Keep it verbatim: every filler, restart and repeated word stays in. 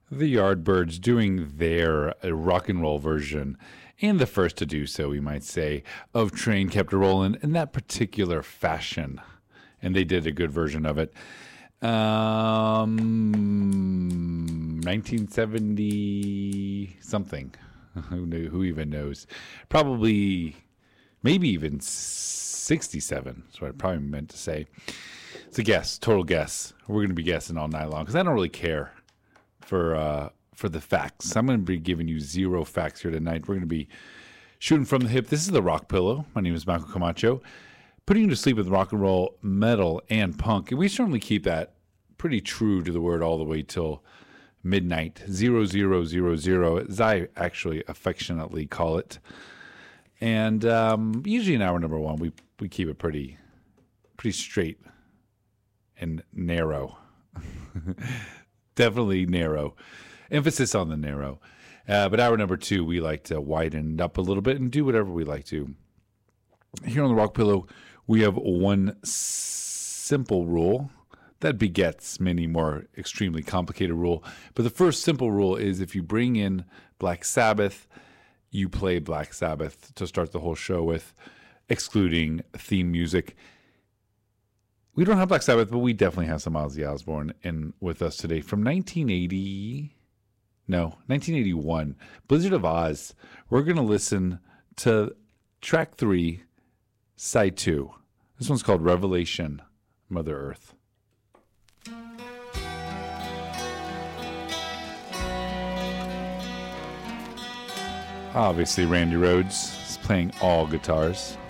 The Yardbirds doing their uh, rock and roll version, and the first to do so, we might say, of Train Kept a Rollin' in that particular fashion. And they did a good version of it. Um, nineteen seventy something. Who knew? Who even knows? Probably, maybe even sixty-seven. That's what I probably meant to say. It's a guess, total guess. We're going to be guessing all night long because I don't really care for uh, for the facts. I'm going to be giving you zero facts here tonight. We're going to be shooting from the hip. This is the Rock Pillow. My name is Michael Camacho. Putting you to sleep with rock and roll, metal, and punk. And we certainly keep that pretty true to the word all the way till midnight. Zero, zero, zero, zero, as I actually affectionately call it. And um, usually in hour number one, we, we keep it pretty, pretty straight and narrow. Definitely narrow. Emphasis on the narrow. Uh, but hour number two, we like to widen it up a little bit and do whatever we like to. Here on the Rock Pillow, we have one simple rule that begets many more extremely complicated rule. But the first simple rule is if you bring in Black Sabbath, you play Black Sabbath to start the whole show with, excluding theme music. We don't have Black Sabbath, but we definitely have some Ozzy Osbourne in with us today from nineteen eighty. No, nineteen eighty-one. Blizzard of Oz. We're going to listen to track three, side two. This one's called Revelation, Mother Earth. Obviously, Randy Rhoads is playing all guitars.